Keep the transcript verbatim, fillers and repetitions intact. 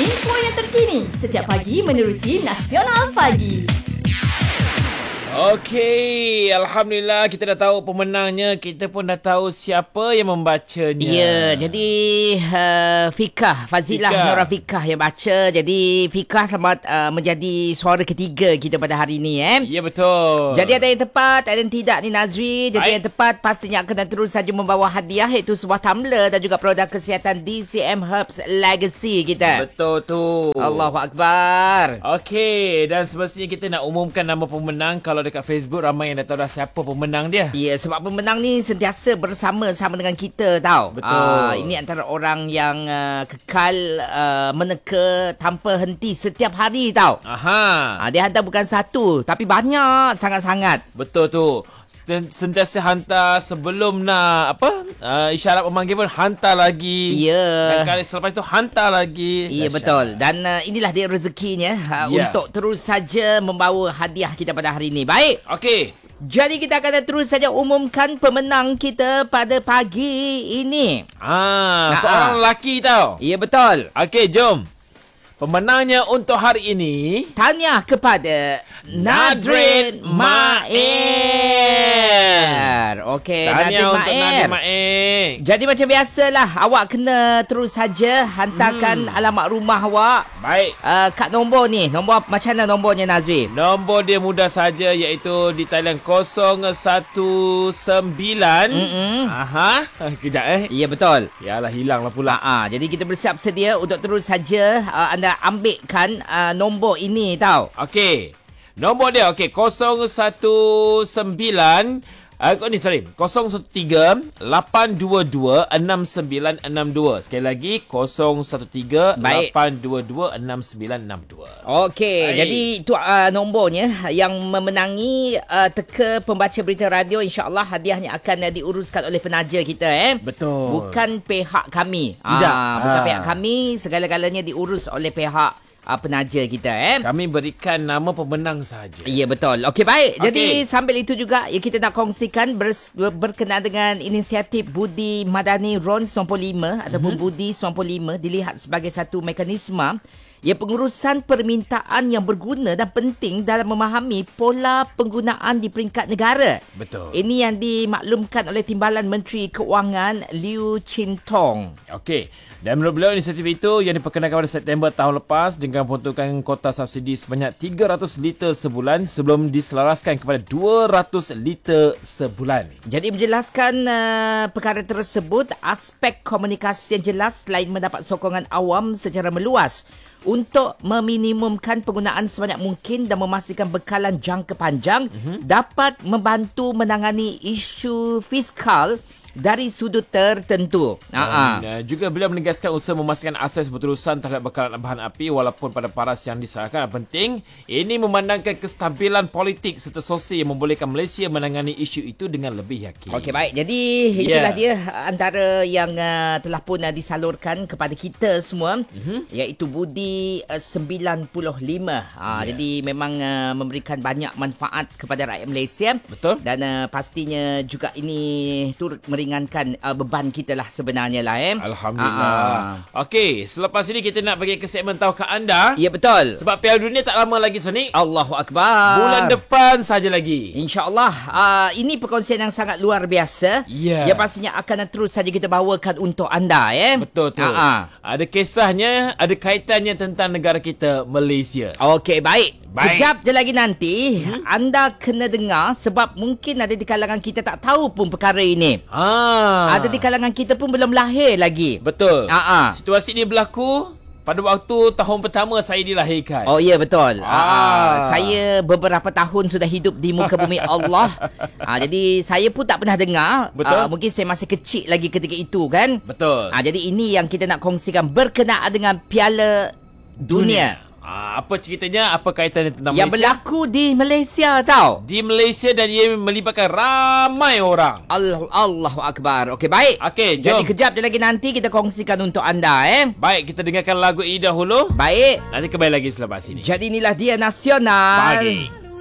Info yang terkini setiap pagi menerusi Nasional Pagi. Okey, Alhamdulillah kita dah tahu pemenangnya. Kita pun dah tahu siapa yang membacanya. Ya, jadi uh, Fikah, Fazilah Fikah. Nora Fikah yang baca. Jadi Fikah selamat uh, menjadi suara ketiga kita pada hari ini. Eh? Ya, betul. Jadi ada yang tepat, ada yang tidak ni Nazri. Jadi Baik. yang tepat pastinya akan terus saja membawa hadiah, iaitu sebuah tumbler dan juga produk kesihatan D C M Herbs Legacy kita. Betul tu. Allahu Akbar. Okey, dan semestinya kita nak umumkan nama pemenang. Kalau dekat Facebook ramai yang dah tahu dah siapa pemenang dia. Ya, sebab pemenang ni sentiasa bersama-sama dengan kita tau. Betul. Uh, ini antara orang yang uh, kekal uh, meneka tanpa henti setiap hari tau. Aha. Uh, dia hantar bukan satu, tapi banyak sangat-sangat. Betul tu. Sen- Sentiasa hantar sebelum nak apa? Uh, isyarat memanggil pun hantar lagi. Ya. Dan kali selepas itu hantar lagi. Ya, Dahsyat. betul. Dan uh, inilah dia rezekinya uh, Ya. untuk terus saja membawa hadiah kita pada hari ini. Baik. Okey. Jadi kita akan terus saja umumkan pemenang kita pada pagi ini. Ah, Nah, seorang ah. lelaki tau. Ya, betul. Okey, jom. Pemenangnya untuk hari ini, Tahniah kepada Nadrin Maer. Okey, tahniah Nadrin untuk Nadrin Maer. Maer. Jadi macam biasalah, awak kena terus saja hantarkan hmm. alamat rumah awak. Baik. Uh, kat nombor ni, nombor macam mana nombornya Nazri? Nombor dia mudah saja, iaitu di talian kosong satu sembilan. Mm-mm. Aha. Kejap eh. Ya, betul. Yalah, hilanglah pula. Ha, jadi kita bersiap sedia untuk terus saja uh, anda ambilkan uh, nombor ini tau. Okey. Nombor dia, okey, kosong satu sembilan. Uh, ni sorry, kosong satu tiga lapan dua dua enam sembilan enam dua. Sekali lagi, kosong satu tiga lapan dua dua enam sembilan enam dua. Okey, Baik. jadi itu uh, nombornya yang memenangi uh, teka pembaca berita radio. InsyaAllah hadiahnya akan uh, diuruskan oleh penaja kita. Eh? Betul. Bukan pihak kami. Tidak. Ah, bukan Ah. pihak kami. Segala-galanya diurus oleh pihak uh, penaja kita. Eh? Kami berikan nama pemenang sahaja. Ya, betul. Okey, baik. Okey. Jadi sambil itu juga ya, kita nak kongsikan bers- berkenaan dengan inisiatif Budi Madani R O N sembilan puluh lima ataupun Mhm. Budi sembilan puluh lima dilihat sebagai satu mekanisme ya pengurusan permintaan yang berguna dan penting dalam memahami pola penggunaan di peringkat negara. Betul. Ini yang dimaklumkan oleh Timbalan Menteri Keuangan Liu Chin Tong. Okey. Dan menurut beliau, inisiatif itu yang diperkenalkan pada September tahun lepas dengan peruntukan kota subsidi sebanyak tiga ratus liter sebulan sebelum diselaraskan kepada dua ratus liter sebulan. Jadi menjelaskan uh, perkara tersebut, aspek komunikasi yang jelas selain mendapat sokongan awam secara meluas untuk meminimumkan penggunaan sebanyak mungkin dan memastikan bekalan jangka panjang mm-hmm. dapat membantu menangani isu fiskal dari sudut tertentu. Dan uh, juga beliau menegaskan usaha memastikan akses berterusan terhadap bekalan bahan api walaupun pada paras yang disahkan penting. Ini memandangkan kestabilan politik serta sosial yang membolehkan Malaysia menangani isu itu dengan lebih yakin. Okey, baik. Jadi itulah Yeah. dia antara yang uh, telah pun uh, disalurkan kepada kita semua, mm-hmm. iaitu Budi uh, sembilan puluh lima. Uh, Yeah. Jadi memang uh, memberikan banyak manfaat kepada rakyat Malaysia. Betul. Dan uh, pastinya juga ini turut meringankan uh, beban kita lah sebenarnya lah. Eh. Alhamdulillah. Uh-uh. Okey, selepas ini kita nak bagi ke segmen Tahukah Anda? Ya, betul. Sebab Piala Dunia tak lama lagi, Sonic. Allahu Akbar. Bulan depan saja lagi. InsyaAllah uh, ini perkongsian yang sangat luar biasa. Ya. Yang pastinya akan terus saja kita bawakan untuk anda. Eh? Betul tu. Uh-uh. Ada kisahnya, ada kaitannya tentang negara kita, Malaysia. Okey, baik. Baik. Kejap je lagi nanti, hmm? anda kena dengar sebab mungkin ada di kalangan kita tak tahu pun perkara ini. Ah. Ada di kalangan kita pun belum lahir lagi. Betul. Ah, ah. Situasi ini berlaku pada waktu tahun pertama saya dilahirkan. Oh, ya, betul. Ah. Ah, saya beberapa tahun sudah hidup di muka bumi Allah. Ah, jadi saya pun tak pernah dengar. Betul. Ah, mungkin saya masih kecil lagi ketika itu kan. Betul. Ah, jadi ini yang kita nak kongsikan berkenaan dengan Piala Dunia. Ah, apa ceritanya? Apa kaitannya tentang Yang Malaysia? berlaku di Malaysia tau. Di Malaysia dan ia melibatkan ramai orang. Allah, Allahu Akbar. Okey, baik. Okey, jom. Jadi kejap je lagi nanti kita kongsikan untuk anda. Eh. Baik, kita dengarkan lagu ini dahulu. Baik. Nanti kembali lagi selepas ini. Jadi inilah dia Nasional Pagi.